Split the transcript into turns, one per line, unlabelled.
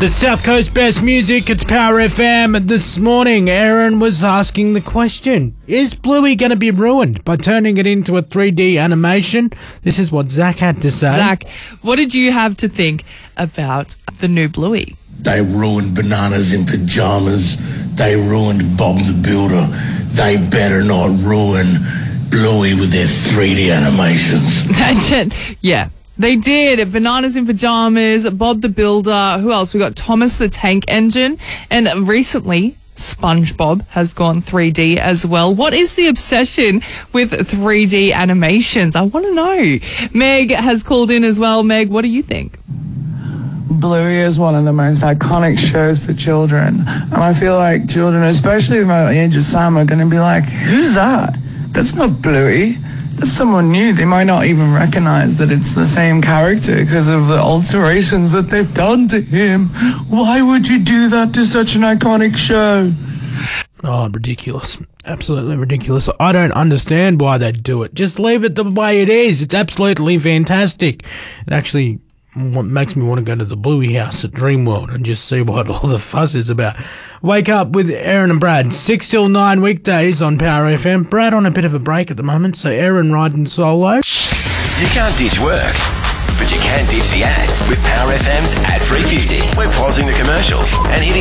The South Coast best music, it's Power FM. This morning, Aaron was asking the question, is Bluey going to be ruined by turning it into a 3D animation? This is what Zach had to say.
Zach, what did you have to think about the new Bluey?
They ruined Bananas in Pajamas. They ruined Bob the Builder. They better not ruin Bluey with their 3D animations.
Yeah. They did. Bananas in Pajamas, Bob the Builder. Who else? We got Thomas the Tank Engine. And recently, SpongeBob has gone 3D as well. What is the obsession with 3D animations? I want to know. Meg has called in as well. Meg, what do you think?
Bluey is one of the most iconic shows for children. And I feel like children, especially by the age of Sam, are going to be like, who's that? That's not Bluey. That's someone new. They might not even recognize that it's the same character because of the alterations that they've done to him. Why would you do that to such an iconic show?
Oh, ridiculous. Absolutely ridiculous. I don't understand why they do it. Just leave it the way it is. It's absolutely fantastic. It actually makes me want to go to the Bluey house at Dreamworld and just see what all the fuss is about. Wake up with Aaron and Brad, 6 till 9 weekdays on Power FM. Brad on a bit of a break at the moment, so Aaron riding solo.
You can't ditch work, but you can ditch the ads with Power FM's Ad 350. We're pausing the commercials and hitting